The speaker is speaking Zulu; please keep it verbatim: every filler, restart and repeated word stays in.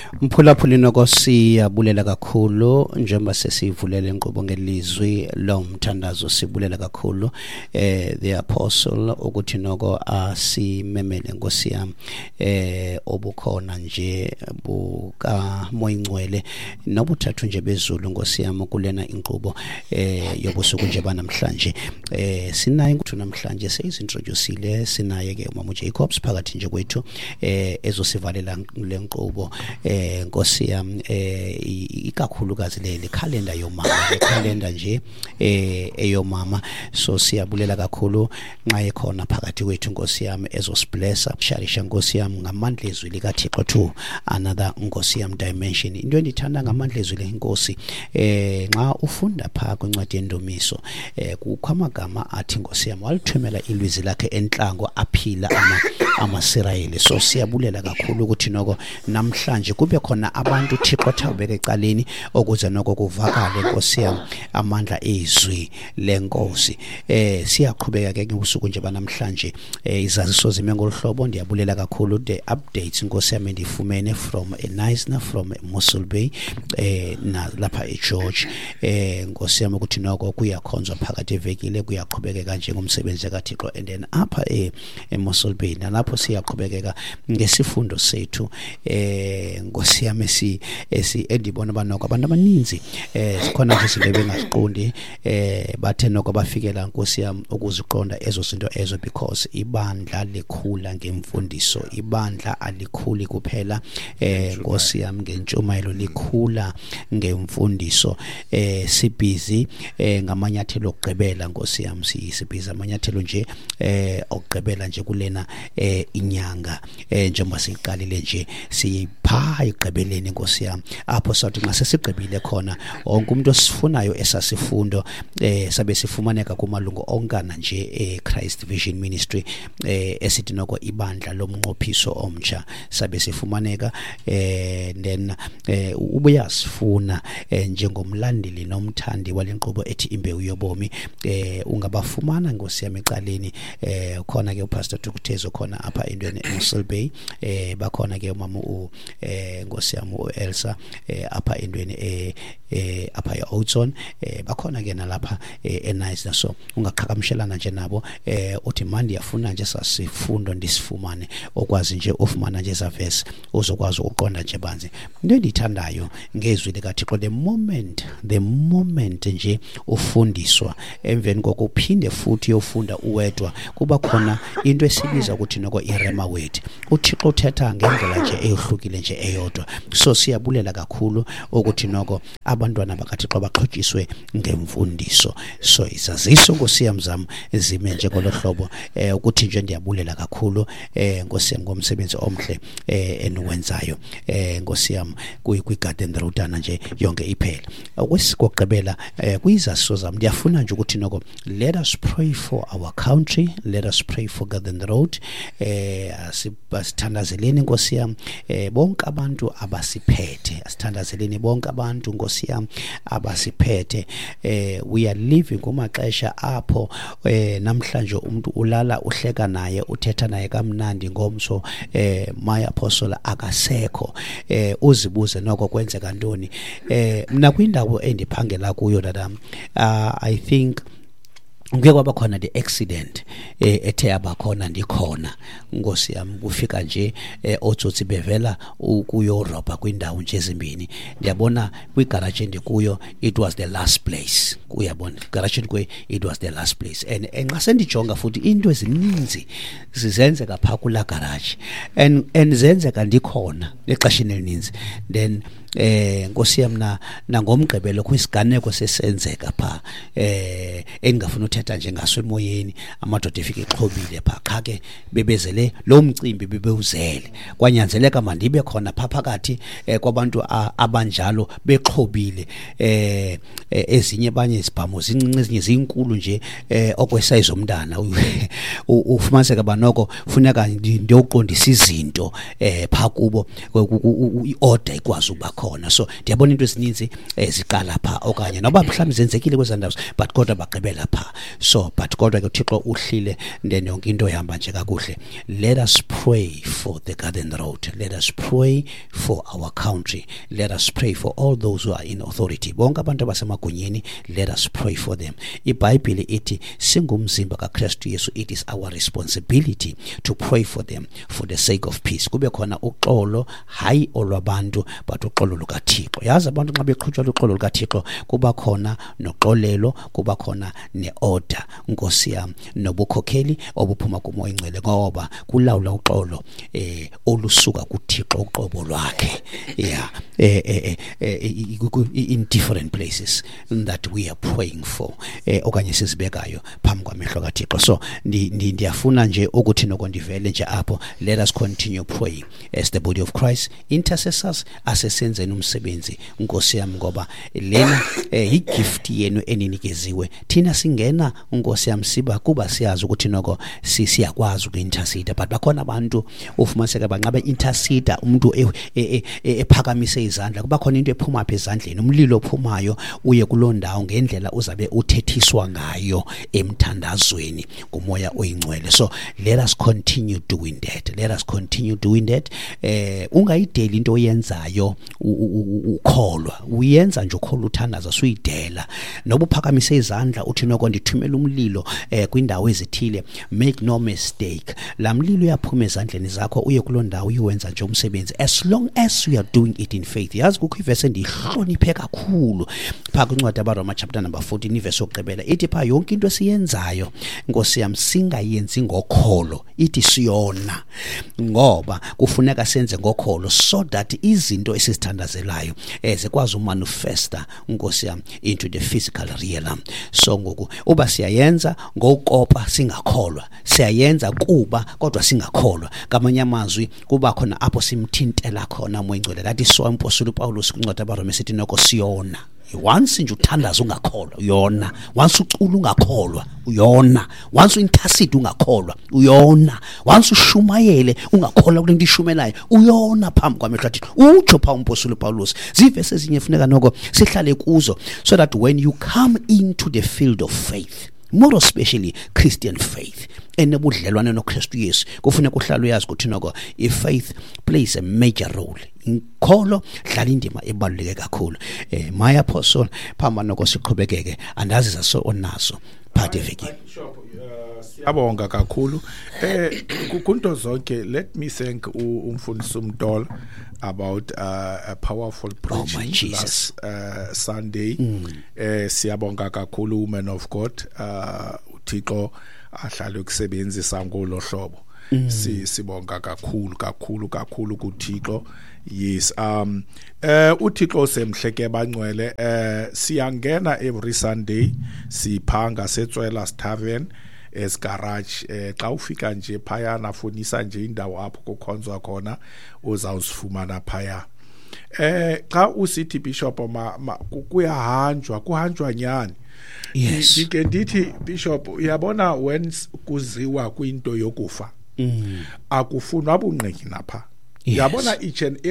Mphulaphuli noko siyabulela kakhulu njengoba sesivulele inkqubo ngelizwi lomthandazo sibulela kakhulu eh the apostle ukuthi noko asimemele Nkosi yami eh obukhona nje buka moyingcwele nobuthathu nje bezulu Nkosi yami kulena inkqubo eh yobusuku nje banamhlanje eh sinaye ukuthi namhlanje seyizintroduceile sinaye ke uMama Jacobs phakathi nje kwethu eh ezosivalela le nkqubo eh Nkosi yami eh ikakhulukazi le calendar yomama le calendar nje eh eyomama so siyabulela kakhulu nxa ekhona phakathi kwethu Nkosi yami ezosiblessa sharisha Nkosi yami ngamandla ezwi likaThixo to another Nkosi yami dimension into endithanda ngamandla ezwi leNkosi eh nxa ufunda pha kwencwadi yendumiso eh kukho amagama athi Nkosi yami walithumela ilizwi lakhe enhlango aphila ama amaSirayeli so siyabulela kakhulu ukuthi noko namhlanje kube khona abantu uThixo thawubeka ecaleni ukuze noko kuvakale Nkosi yami amandla ezwi leNkosi eh siyaqhubeka ke ngosuku nje banamhlanje eh izaziso zime ngolhlobo ndiyabulela kakhulu the updates Nkosi yami ndifumene from a nice na from Mossel Bay eh na lapha eGeorge eh Nkosi yami ukuthi noko kuyakhonzwa phakathi evekile kuyaqhubekeka nje ngomsebenzi kaThixo and then apha e eMossel Bay nalapho siyaqhubekeka ngesifundo sethu eh Nkosi yami si esi endibona banoko abantu abaninzi eh sikhona nje izinto bengaziqondi eh bathe noko bafikela Nkosi yami ukuziqonda ezo zinto ezo because ibandla likhula ngemfundiso ibandla alikhuli kuphela eh Nkosi yami ngentshumayelo likhula ngemfundiso eh sibhizi eh ngamanyathelo okugqibela Nkosi yami sibhizi amanyathelo nje eh okugqibela nje kulena eh inyanga eh njengoba siqalile nje sipha igqibeleni Nkosi yami apho sathi nxa sesigqibile khona wonke umuntu osifunayo esasifundo eh sabe sifumaneka kumalungu onkana nje eh Christ Vision Ministry eh esithi noko ibandla lomnqophiso omtsha sabe sifumaneka eh then eh ubuyasifuna eh, njengomlandeli nomthandi walenqobo ethi imbewu yobomi eh ungabafumana Nkosi yami ecaleni eh khona ke uPastor Tukuthezo khona apha endweni eMossel Bay eh bakhona ke umama u eh Nkosi yami uElsa eh apha endweni eh eh apha eOudtshoorn eh bakhona ke nalapha eNice so ungaqhakamshelana nje nabo eh uthi manje yafuna nje sasifundo ndisifumane okwazi nje ufumana nje zavesi uzokwazi uqonda nje banzi into endithandayo ngezwi likaThixo the moment the moment nje ufundiswa emveni kokuphinde futhi yofunda uwedwa kuba khona into esibiza ukuthi noko irema word uThixo uthetha ngendlela nje eyohlukile nje eyodwa so siyabulela kakhulu ukuthi noko abantwana bakaThixo baxhotshiswe ngemfundiso so izaziso Nkosi yami zami zime nje ngolohlobo eh ukuthi nje ndiyabulela kakhulu eh Nkosi yami ngomsebenzi omhle eh eniwenzayo eh Nkosi yami kuyi Garden Road ana nje yonke iphela okwesikoqebela eh kuyizaziso zami ndiyafuna nje ukuthi noko let us pray for our country let us pray for Garden Road eh asithandazeleni Nkosi yami eh bonke abantu abasiphethe asithandazeleni bonke abantu Nkosi yami abasiphethe eh we are living kumaxesha apho eh namhlanje umuntu ulala uhleka naye uthetha naye kamnandi ngomso eh my apostle akasekho eh uzibuze noko kwenzeka ntoni eh mina kwindawo endiphangela kuyo dadam uh, I think ngeke kwaba khona the accident eh ethe abakhona ndikhona Nkosi yami kufika nje eh otsotsi bevela kuYuropa kwindawo nje ezimbini ndiyabona kwigarage endikuyo it was the last place uyabona garage kwe it was the last place and enxa sendijonga futhi into ezininzi zizenzeka pha kula garage and and zenzeka ndikhona exeshini elininzi then eh Nkosi yami na nangomgqibelo kwisiganeko sesenzeka pha eh engafuna uthetha nje ngaso emoyeni amadoda efika exhobile pha qha ke bebezele lo mcimbi bebewuzele kwanyanzeleka mandibe khona pha phakathi eh, kwabantu abanjalo bexhobile eh ezinye banye izibhamo zincinci ezinye zinkulu nje eh okwesize umntana ufumaniseka banoko funeka ndiyoqondisa izinto eh pha kubo iorder ikwazi ukuba khona. So ndiyabona into ezininzi eziqala pha okanye noba mhlawumbe zenzekile kwezandawo but kodwa bagqibela pha. So but kodwa ke uThixo uhlile then yonke into ihamba nje kakuhle. Let us pray for the Garden Road. Let us pray for our country. Let us pray for all those who are in authority. Bonke abantu abasemagunyeni, let us pray for them. iBhayibheli ithi singumzimba kaKristu Yesu, it is our responsibility to pray for them for the sake of peace. Kube khona uxolo hayi olwabantu but uxolo lukaThixo. Yazi abantu nxa beqhutshwa uxolo lukaThixo kuba khona noxolelo, kuba khona neorder Nkosi yami nobukhokheli obuphuma kuMoya Ingcwele ngoba kulawula uxolo eh olusuka kuThixo uqobo lwakhe. Yeah, eh eh in different places that we are praying for eh okanye sizibekayo phambi kwamehlo kaThixo. So ndiyafuna nje ukuthi noko ndivele nje apho, let us continue praying as the body of Christ, intercessors asesenzeni umsebenzi Nkosi yami ngoba lena eh igift yenu eninikeziwe thina singena Nkosi yami siba kuba siyazi ukuthi noko siyakwazi uku-intercede but bakhona abantu ufumaniseka banqabe intercede umuntu ephakamise izandla, kuba khona into ephuma apha ezandleni, umlilo ophumayo uye kulondawo ngendlela uzabe uthethiswa ngayo emthandazweni kuMoya Oyingcwele. So let us continue doing that, let us continue doing that. eh ungayideli into oyenzayo ukholwa, uyenza nje ukholwa uthandaza suyidela noba uphakamise izandla uthi noko ndithumela umlilo eh kwindawo ezithile, make no mistake, la mlilo uyaphuma ezandleni zakho uye kulondawo uyenza nje umsebenzi as long as you are doing it in faith. Yazi kukho ivesi endihloniphe kakhulu pha kwincwadi yabaRoma chapter number fourteen ivesi yokugqibela ithi pha yonke into esiyenzayo Nkosi yami singayenzi ngokholo, ithi siyona ngoba kufuneka senze ngokholo so that izinto esizithandazelayo ezikwazi umanifesta Nkosi yami into the physical realm. So ngoku uba siyayenza ngokopa singakholwa, siyayenza kuba kodwa singakholwa, ngamanye amazwi kuba khona apho simthintela khona Moya Ingcwele. That is so Apostle Paulus kwincwadi yabaRoma sithi noko siyona. Once nje uthandaza ungakholwa uyona, once ucula ungakholwa uyona, once uintercede ungakholwa uyona, once ushumayele ungakholwa kulento ishumelayo uyona phambi kwamehlo athi utsho pha uMpostoli Paulus. Zivese ezinye funeka noko sihlale kuzo so that when you come into the field of faith, more especially Christian faith enobudlelwane noKristu Yesu, kufuneka uhlale uyazi ukuthi noko i-faith plays a major role. Inkolo dlala indima ebaluleke kakhulu. eh my apostle phamba noko siqhubekeke andazi zaso onaso phathe veki. Siyabonga kakhulu eh kunto zonke. Let me thank umfundisi uMdola about uh, a powerful preaching oh last uh, Sunday. mm. eh siyabonga kakhulu woman of God, uh uThixo ahlale ukusebenzisa ngolo hlobo. mm. si sibonga kakhulu kakhulu kakhulu kuThixo. Yes, um eh uThixo semhleke bangcwele. eh siyangena every Sunday siphanga setswela Tavern es garage. eh xa ufika nje phaya nafunisa nje indawo apho kukhonzwa khona uzawusifumana phaya. eh xa usithi bishop ma kuyahanjwa kuhanjwa nyani. Yes, ngike ndithi bishop uyabona when kuziwa kwinto yokufa mm. akufunwa bunqeki napha. Yes. Uyabona each and